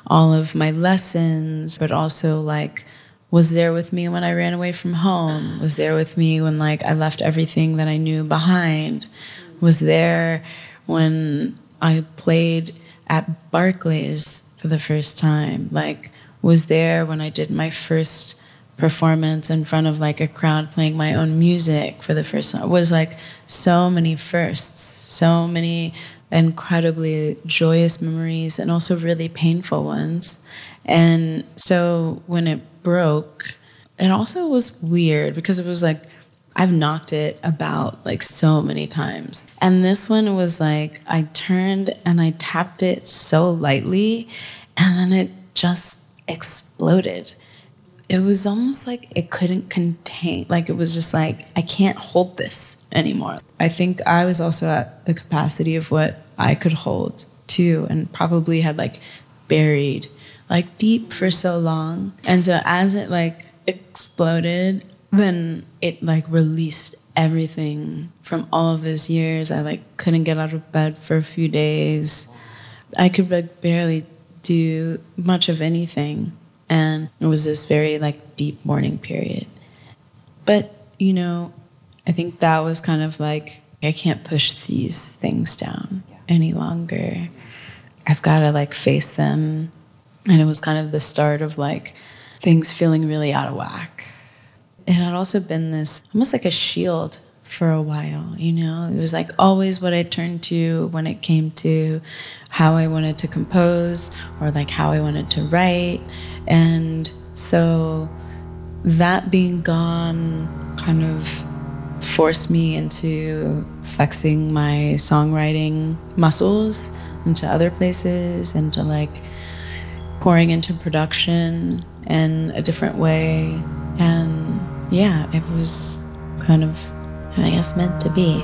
all of my lessons, but also like was there with me when I ran away from home, was there with me when like I left everything that I knew behind, was there when I played at Barclays for the first time, like was there when I did my first performance in front of like a crowd playing my own music for the first time. It was like so many firsts, so many incredibly joyous memories and also really painful ones. And so when it broke, it also was weird because it was like I've knocked it about like so many times. And this one was like I turned and I tapped it so lightly and then it just exploded. It was almost like it couldn't contain, like it was just like, I can't hold this anymore. I think I was also at the capacity of what I could hold too, and probably had like buried like deep for so long. And so as it like exploded, then it like released everything from all of those years. I like couldn't get out of bed for a few days. I could like barely do much of anything. And it was this very like deep mourning period. But, you know, I think that was kind of like, I can't push these things down any longer. I've got to like face them. And it was kind of the start of like things feeling really out of whack. It had also been this almost like a shield for a while, you know? It was like always what I turned to when it came to how I wanted to compose or like how I wanted to write. And so that being gone kind of forced me into flexing my songwriting muscles into other places, into like pouring into production in a different way. And yeah, it was kind of, I guess, meant to be.